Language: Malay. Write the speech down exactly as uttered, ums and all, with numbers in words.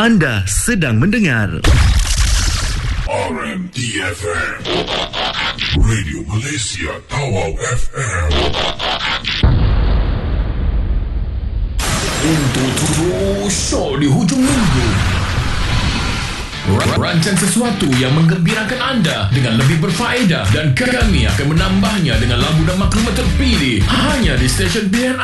Anda sedang mendengar R M D F M, Radio Malaysia Tawau F M. Untuk terus show di hujung minggu, rancang sesuatu yang menggembirakan anda dengan lebih berfaedah, dan kami akan menambahnya dengan lagu dan maklumat terpilih hanya di stesen pilihan